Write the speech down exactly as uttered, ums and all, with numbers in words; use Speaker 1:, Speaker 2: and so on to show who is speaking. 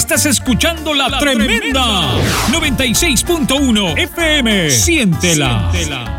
Speaker 1: Estás escuchando La, la Tremenda. Tremenda noventa y seis punto uno F M. Siéntela. Siéntela.